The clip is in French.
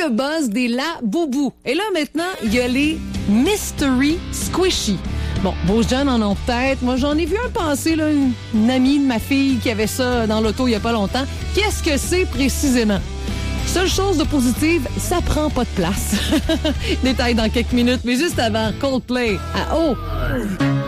le buzz des Labubu. Et là, maintenant, il y a les Mystery Squishy. Bon, vos jeunes en ont peut-être. Moi, j'en ai vu un passer, là, une amie de ma fille qui avait ça dans l'auto il y a pas longtemps. Qu'est-ce que c'est précisément? Seule chose de positive, ça prend pas de place. Détail dans quelques minutes, mais juste avant, Coldplay à Oh!